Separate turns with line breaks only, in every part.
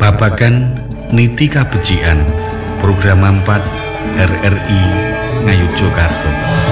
Babagan Niti Kabecikan Program 4 RRI Ngayogyakarta.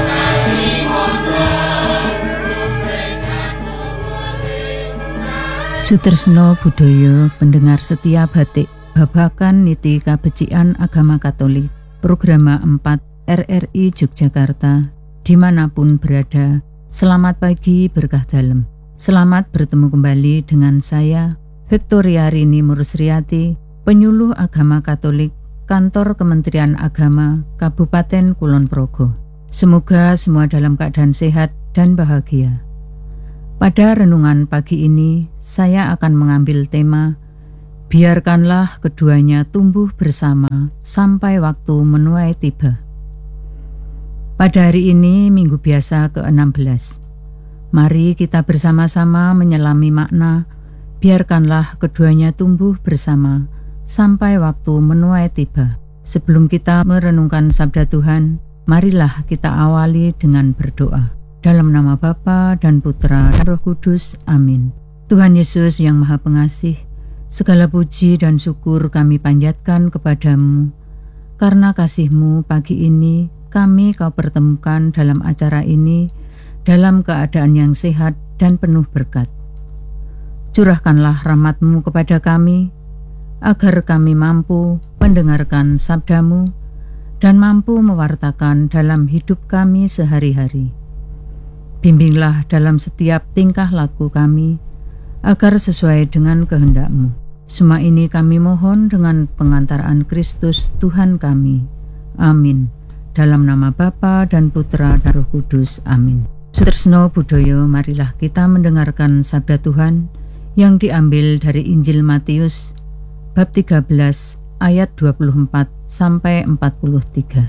Sutresno Budaya pendengar setia batik Babagan Niti Kabecikan Agama Katolik Program 4 RRI Yogyakarta dimanapun berada. Selamat pagi berkah dalem. Selamat bertemu kembali dengan saya Victoria Rini Murusriati, penyuluh agama Katolik Kantor Kementerian Agama Kabupaten Kulon Progo. Semoga semua dalam keadaan sehat dan bahagia. Pada renungan pagi ini, saya akan mengambil tema biarkanlah keduanya tumbuh bersama sampai waktu menuai tiba. Pada hari ini, Minggu Biasa ke-16. Mari kita bersama-sama menyelami makna biarkanlah keduanya tumbuh bersama sampai waktu menuai tiba. Sebelum kita merenungkan sabda Tuhan, marilah kita awali dengan berdoa. Dalam nama Bapa dan Putra dan Roh Kudus, amin. Tuhan Yesus yang Maha Pengasih, segala puji dan syukur kami panjatkan kepadamu. Karena kasih-Mu pagi ini kami Kau pertemukan dalam acara ini dalam keadaan yang sehat dan penuh berkat. Curahkanlah rahmat-Mu kepada kami, agar kami mampu mendengarkan sabda-Mu dan mampu mewartakan dalam hidup kami sehari-hari. Bimbinglah dalam setiap tingkah laku kami, agar sesuai dengan kehendak-Mu. Semua ini kami mohon dengan pengantaraan Kristus Tuhan kami. Amin. Dalam nama Bapa dan Putra dan Roh Kudus. Amin. Sutresno Budaya, marilah kita mendengarkan sabda Tuhan yang diambil dari Injil Matius bab 13 ayat 24 sampai 43.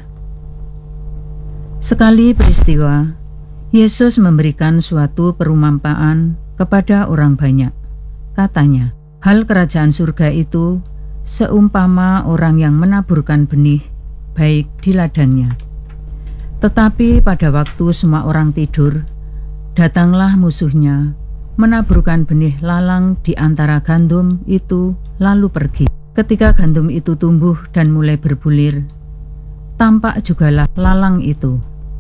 Sekali peristiwa, Yesus memberikan suatu perumpamaan kepada orang banyak. Katanya, hal kerajaan surga itu seumpama orang yang menaburkan benih baik di ladangnya. Tetapi pada waktu semua orang tidur, datanglah musuhnya, menaburkan benih lalang di antara gandum itu, lalu pergi. Ketika gandum itu tumbuh dan mulai berbulir, tampak jugalah lalang itu.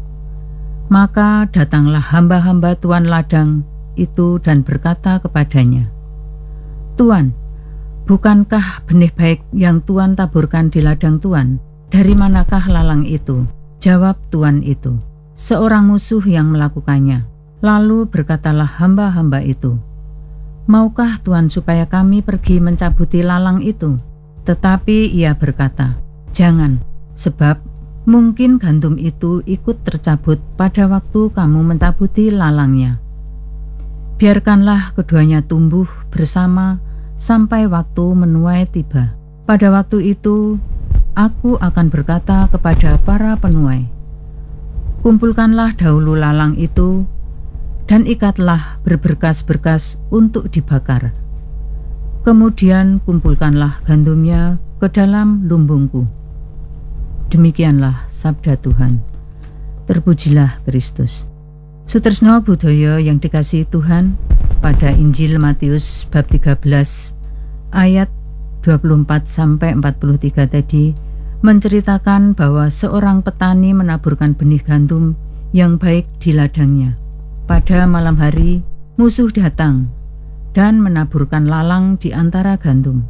Maka datanglah hamba-hamba tuan ladang itu dan berkata kepadanya, "Tuan, bukankah benih baik yang Tuan taburkan di ladang Tuan? Dari manakah lalang itu?" Jawab tuan itu, "Seorang musuh yang melakukannya." Lalu berkatalah hamba-hamba itu, "Maukah Tuan supaya kami pergi mencabuti lalang itu?" Tetapi ia berkata, "Jangan, sebab mungkin gandum itu ikut tercabut pada waktu kamu mencabuti lalangnya. Biarkanlah keduanya tumbuh bersama sampai waktu menuai tiba. Pada waktu itu, Aku akan berkata kepada para penuai, kumpulkanlah dahulu lalang itu dan ikatlah berberkas-berkas untuk dibakar. Kemudian kumpulkanlah gandumnya ke dalam lumbungku." Demikianlah sabda Tuhan. Terpujilah Kristus. Sutresno Budaya yang dikasihi Tuhan, pada Injil Matius bab 13 ayat 24 sampai 43 tadi menceritakan bahwa seorang petani menaburkan benih gandum yang baik di ladangnya. Pada malam hari, musuh datang dan menaburkan lalang di antara gandum.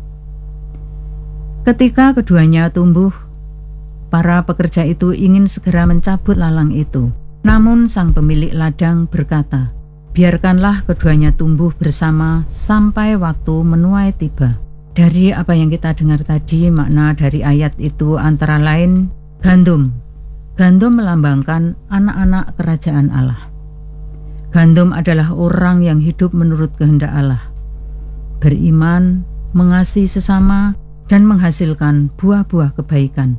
Ketika keduanya tumbuh, para pekerja itu ingin segera mencabut lalang itu. Namun sang pemilik ladang berkata, "Biarkanlah keduanya tumbuh bersama sampai waktu menuai tiba." Dari apa yang kita dengar tadi, makna dari ayat itu antara lain gandum. Gandum melambangkan anak-anak kerajaan Allah. Gandum adalah orang yang hidup menurut kehendak Allah, beriman, mengasihi sesama, dan menghasilkan buah-buah kebaikan.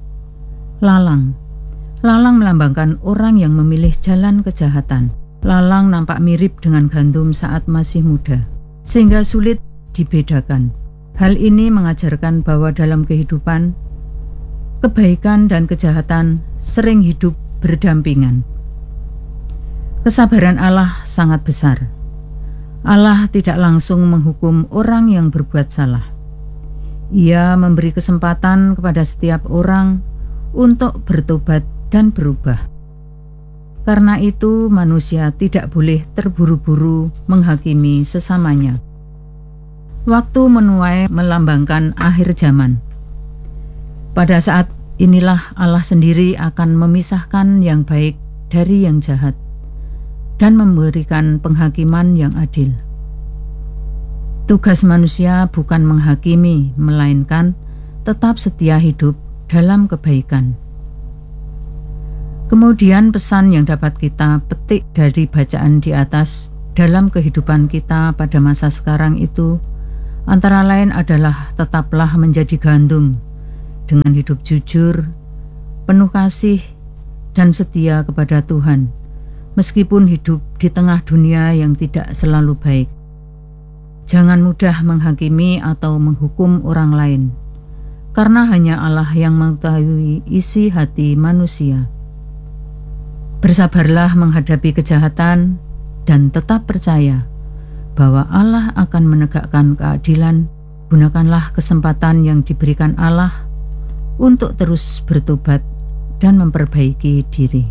Lalang melambangkan orang yang memilih jalan kejahatan. Lalang nampak mirip dengan gandum saat masih muda, sehingga sulit dibedakan. Hal ini mengajarkan bahwa dalam kehidupan, kebaikan dan kejahatan sering hidup berdampingan. Kesabaran Allah sangat besar. Allah tidak langsung menghukum orang yang berbuat salah. Ia memberi kesempatan kepada setiap orang untuk bertobat dan berubah. Karena itu, manusia tidak boleh terburu-buru menghakimi sesamanya. Waktu menuai melambangkan akhir zaman. Pada saat inilah Allah sendiri akan memisahkan yang baik dari yang jahat dan memberikan penghakiman yang adil. Tugas manusia bukan menghakimi, melainkan tetap setia hidup dalam kebaikan. Kemudian pesan yang dapat kita petik dari bacaan di atas dalam kehidupan kita pada masa sekarang itu antara lain adalah tetaplah menjadi gandum dengan hidup jujur, penuh kasih, dan setia kepada Tuhan, meskipun hidup di tengah dunia yang tidak selalu baik. Jangan mudah menghakimi atau menghukum orang lain, karena hanya Allah yang mengetahui isi hati manusia. Bersabarlah menghadapi kejahatan dan tetap percaya bahwa Allah akan menegakkan keadilan. Gunakanlah kesempatan yang diberikan Allah untuk terus bertobat dan memperbaiki diri.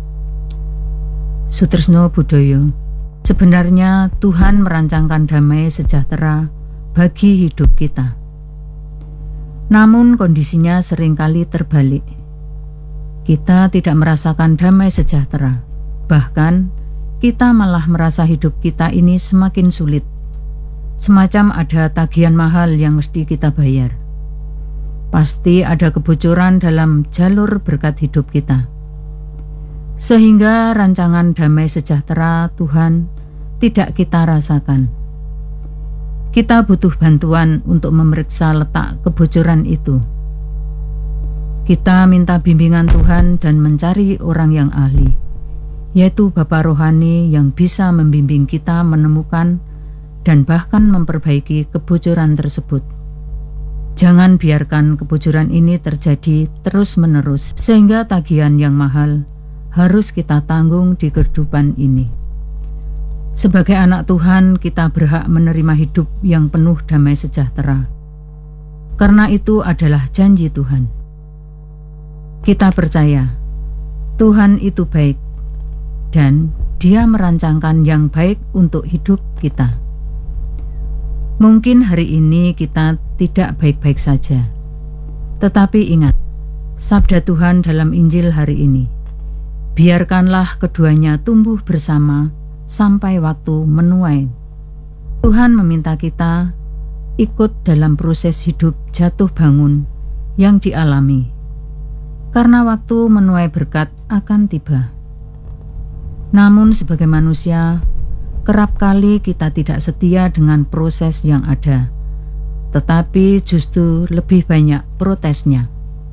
Sutresno Budoyo. Sebenarnya Tuhan merancangkan damai sejahtera bagi hidup kita. Namun kondisinya seringkali terbalik. Kita tidak merasakan damai sejahtera. Bahkan kita malah merasa hidup kita ini semakin sulit. Semacam ada tagihan mahal yang mesti kita bayar. Pasti ada kebocoran dalam jalur berkat hidup kita. Sehingga rancangan damai sejahtera Tuhan tidak kita rasakan. Kita butuh bantuan untuk memeriksa letak kebocoran itu. Kita minta bimbingan Tuhan dan mencari orang yang ahli, yaitu Bapa Rohani yang bisa membimbing kita menemukan dan bahkan memperbaiki kebocoran tersebut. Jangan biarkan kebocoran ini terjadi terus-menerus, sehingga tagihan yang mahal harus kita tanggung di kehidupan ini. Sebagai anak Tuhan, kita berhak menerima hidup yang penuh damai sejahtera. Karena itu adalah janji Tuhan. Kita percaya Tuhan itu baik dan Dia merancangkan yang baik untuk hidup kita. Mungkin hari ini kita tidak baik-baik saja, tetapi ingat sabda Tuhan dalam Injil hari ini. Biarkanlah keduanya tumbuh bersama sampai waktu menuai. Tuhan meminta kita ikut dalam proses hidup jatuh bangun yang dialami, karena waktu menuai berkat akan tiba. Namun sebagai manusia, kerap kali kita tidak setia dengan proses yang ada, tetapi justru lebih banyak protesnya.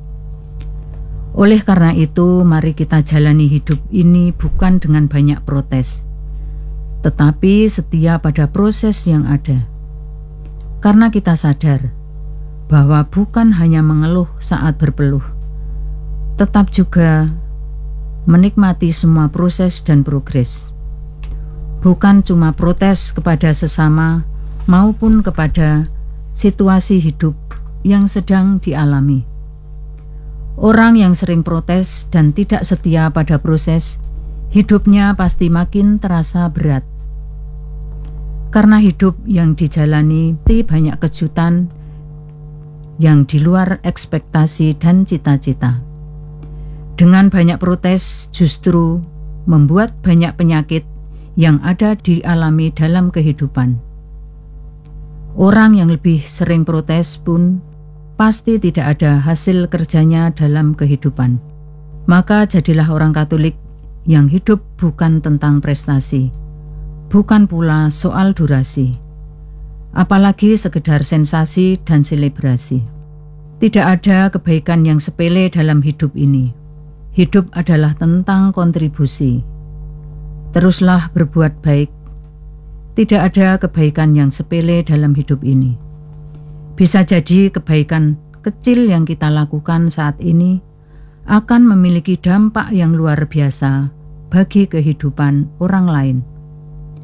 Oleh karena itu, mari kita jalani hidup ini bukan dengan banyak protes, tetapi setia pada proses yang ada. Karena kita sadar bahwa bukan hanya mengeluh saat berpeluh, tetap juga menikmati semua proses dan progres. Bukan cuma protes kepada sesama maupun kepada situasi hidup yang sedang dialami. Orang yang sering protes dan tidak setia pada proses, hidupnya pasti makin terasa berat. Karena hidup yang dijalani banyak kejutan yang di luar ekspektasi dan cita-cita. Dengan banyak protes justru membuat banyak penyakit yang ada dialami dalam kehidupan. Orang yang lebih sering protes pun pasti tidak ada hasil kerjanya dalam kehidupan. Maka jadilah orang Katolik yang hidup bukan tentang prestasi, bukan pula soal durasi, apalagi sekedar sensasi dan selebrasi. Tidak ada kebaikan yang sepele dalam hidup ini. Hidup adalah tentang kontribusi. Teruslah berbuat baik. Tidak ada kebaikan yang sepele dalam hidup ini. Bisa jadi kebaikan kecil yang kita lakukan saat ini akan memiliki dampak yang luar biasa bagi kehidupan orang lain.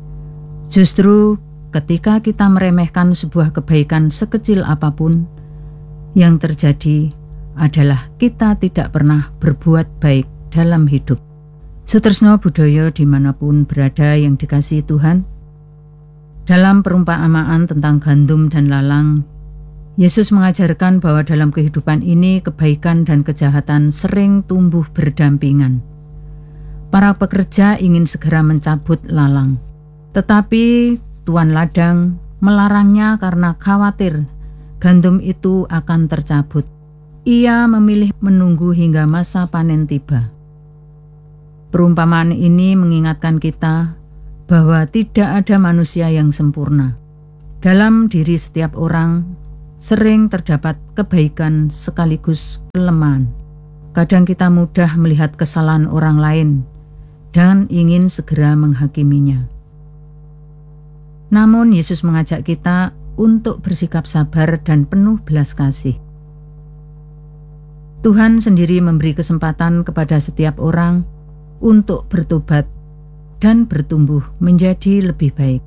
Justru ketika kita meremehkan sebuah kebaikan sekecil apapun, Yang terjadi adalah kita tidak pernah berbuat baik dalam hidup. Sutresno budaya dimanapun berada yang dikasihi Tuhan, dalam perumpamaan tentang gandum dan lalang, Yesus mengajarkan bahwa dalam kehidupan ini kebaikan dan kejahatan sering tumbuh berdampingan. Para pekerja ingin segera mencabut lalang, tetapi tuan ladang melarangnya karena khawatir gandum itu akan tercabut. Ia memilih menunggu hingga masa panen tiba. Perumpamaan ini mengingatkan kita bahwa tidak ada manusia yang sempurna. Dalam diri setiap orang sering terdapat kebaikan sekaligus kelemahan. Kadang kita mudah melihat kesalahan orang lain dan ingin segera menghakiminya. Namun Yesus mengajak kita untuk bersikap sabar dan penuh belas kasih. Tuhan sendiri memberi kesempatan kepada setiap orang untuk bertobat dan bertumbuh menjadi lebih baik.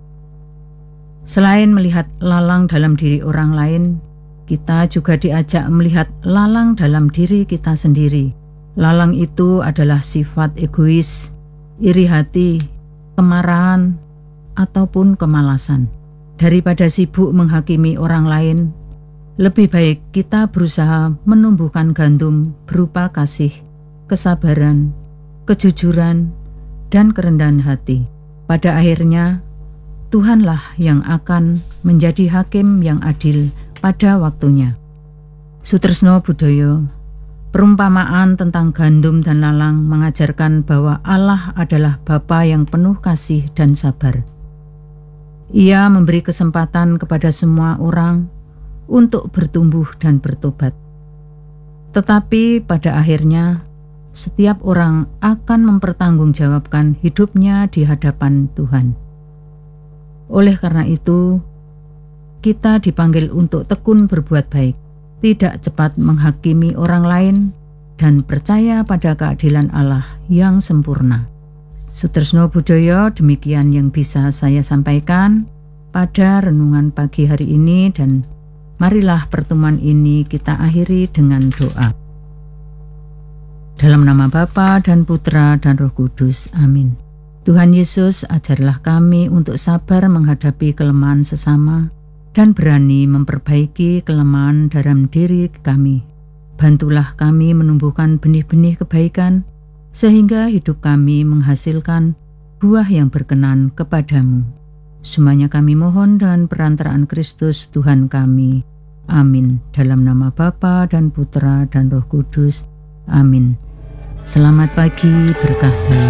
Selain melihat lalang dalam diri orang lain, kita juga diajak melihat lalang dalam diri kita sendiri. Lalang itu adalah sifat egois, iri hati, kemarahan, ataupun kemalasan. Daripada sibuk menghakimi orang lain, lebih baik kita berusaha menumbuhkan gandum berupa kasih, kesabaran, kejujuran, dan kerendahan hati. Pada akhirnya, Tuhanlah yang akan menjadi hakim yang adil pada waktunya. Sutresno budaya, perumpamaan tentang gandum dan lalang mengajarkan bahwa Allah adalah Bapa yang penuh kasih dan sabar. Ia memberi kesempatan kepada semua orang untuk bertumbuh dan bertobat. Tetapi pada akhirnya, setiap orang akan mempertanggungjawabkan hidupnya di hadapan Tuhan. Oleh karena itu, kita dipanggil untuk tekun berbuat baik, tidak cepat menghakimi orang lain, dan percaya pada keadilan Allah yang sempurna. Sutresno budaya, demikian yang bisa saya sampaikan pada renungan pagi hari ini, dan marilah pertemuan ini kita akhiri dengan doa. Dalam nama Bapa dan Putra dan Roh Kudus. Amin. Tuhan Yesus, ajarlah kami untuk sabar menghadapi kelemahan sesama dan berani memperbaiki kelemahan dalam diri kami. Bantulah kami menumbuhkan benih-benih kebaikan, sehingga hidup kami menghasilkan buah yang berkenan kepadamu. Semuanya kami mohon dengan perantaraan Kristus Tuhan kami. Amin. Dalam nama Bapa dan Putra dan Roh Kudus. Amin. Selamat pagi, berkah Tuhan.